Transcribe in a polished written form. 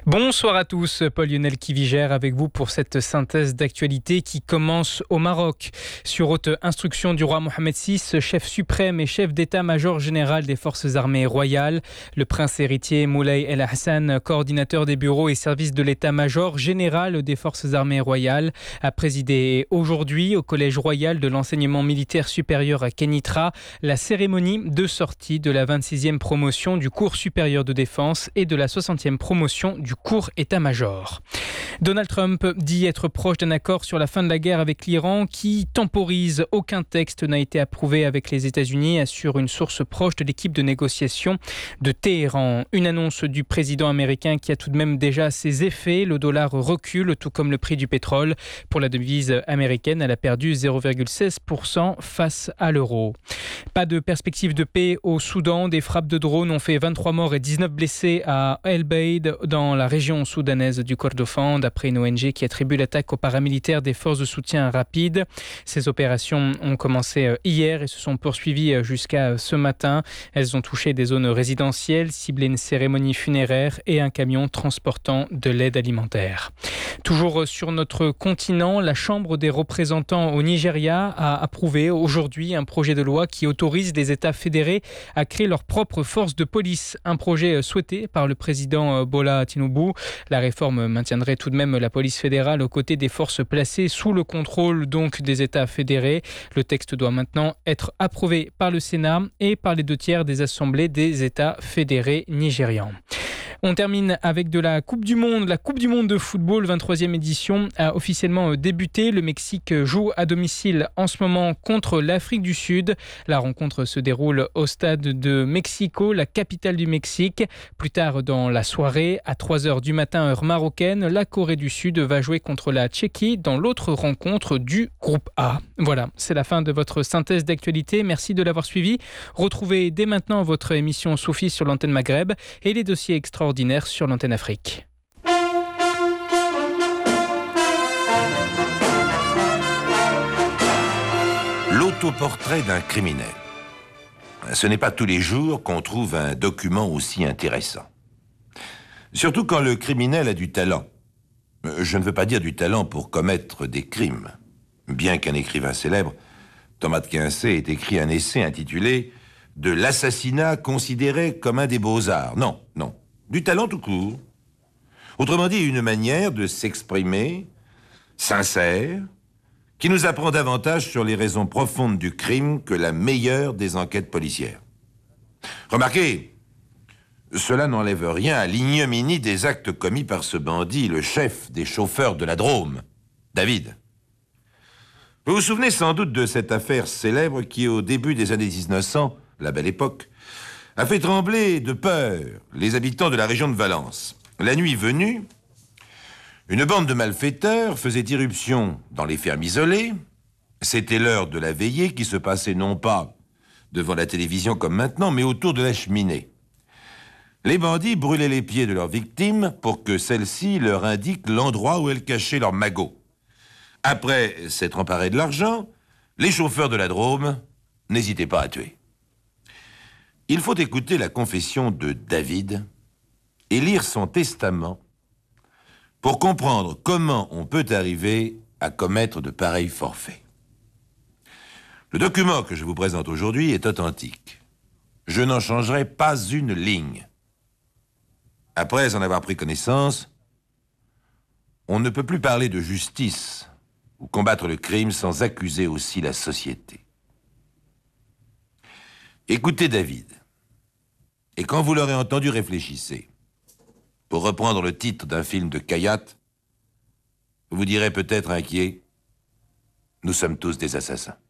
Bonsoir à tous, Paul-Lionel Kivigère avec vous pour cette synthèse d'actualité qui commence au Maroc. Sur haute instruction du roi Mohamed VI, chef suprême et chef d'état-major général des forces armées royales, le prince héritier Moulay El Hassan, coordinateur des bureaux et services de l'état-major général des forces armées royales, a présidé aujourd'hui au collège royal de l'enseignement militaire supérieur à Kenitra la cérémonie de sortie de la 26e promotion du cours supérieur de défense et de la 60e promotion du cours état-major. Donald Trump dit être proche d'un accord sur la fin de la guerre avec l'Iran qui temporise. Aucun texte n'a été approuvé avec les États-Unis, assure une source proche de l'équipe de négociation de Téhéran. Une annonce du président américain qui a tout de même déjà ses effets. Le dollar recule, tout comme le prix du pétrole. Pour la devise américaine, elle a perdu 0,16% face à l'euro. Pas de perspective de paix au Soudan. Des frappes de drones ont fait 23 morts et 19 blessés à El Beid, dans la région soudanaise du Kordofan, d'après une ONG qui attribue l'attaque aux paramilitaires des forces de soutien rapide. Ces opérations ont commencé hier et se sont poursuivies jusqu'à ce matin. Elles ont touché des zones résidentielles, ciblé une cérémonie funéraire et un camion transportant de l'aide alimentaire. Toujours sur notre continent, la Chambre des représentants au Nigeria a approuvé aujourd'hui un projet de loi qui autorise les États fédérés à créer leur propre force de police. Un projet souhaité par le président Bola Tinubu. La réforme maintiendrait tout de même la police fédérale aux côtés des forces placées sous le contrôle donc des États fédérés. Le texte doit maintenant être approuvé par le Sénat et par les 2/3 des assemblées des États fédérés nigérians. On termine avec de la Coupe du Monde. La Coupe du Monde de football, 23e édition, a officiellement débuté. Le Mexique joue à domicile en ce moment contre l'Afrique du Sud. La rencontre se déroule au stade de Mexico, la capitale du Mexique. Plus tard dans la soirée, à 3h du matin, heure marocaine, la Corée du Sud va jouer contre la Tchéquie dans l'autre rencontre du groupe A. Voilà, c'est la fin de votre synthèse d'actualité. Merci de l'avoir suivi. Retrouvez dès maintenant votre émission Soufi sur l'antenne Maghreb et les dossiers extraordinaires sur l'antenne Afrique. L'autoportrait d'un criminel. Ce n'est pas tous les jours qu'on trouve un document aussi intéressant. Surtout quand le criminel a du talent. Je ne veux pas dire du talent pour commettre des crimes. Bien qu'un écrivain célèbre, Thomas de Quincey, ait écrit un essai intitulé « De l'assassinat considéré comme un des beaux-arts ». Non. Du talent tout court. Autrement dit, une manière de s'exprimer, sincère, qui nous apprend davantage sur les raisons profondes du crime que la meilleure des enquêtes policières. Remarquez, cela n'enlève rien à l'ignominie des actes commis par ce bandit, le chef des chauffeurs de la Drôme, David. Vous vous souvenez sans doute de cette affaire célèbre qui, au début des années 1900, la belle époque, a fait trembler de peur les habitants de la région de Valence. La nuit venue, une bande de malfaiteurs faisait irruption dans les fermes isolées. C'était l'heure de la veillée qui se passait non pas devant la télévision comme maintenant, mais autour de la cheminée. Les bandits brûlaient les pieds de leurs victimes pour que celles-ci leur indiquent l'endroit où elles cachaient leurs magots. Après s'être emparés de l'argent, les chauffeurs de la Drôme n'hésitaient pas à tuer. Il faut écouter la confession de David et lire son testament pour comprendre comment on peut arriver à commettre de pareils forfaits. Le document que je vous présente aujourd'hui est authentique. Je n'en changerai pas une ligne. Après en avoir pris connaissance, on ne peut plus parler de justice ou combattre le crime sans accuser aussi la société. Écoutez David, et quand vous l'aurez entendu, réfléchissez. Pour reprendre le titre d'un film de Kayat, vous direz peut-être inquiet, nous sommes tous des assassins.